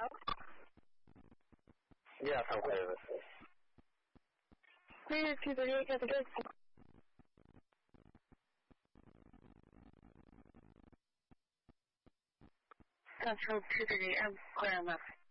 Ja, sam kojarım. Ne çizgiye kadar That's so typically I'm quite enough.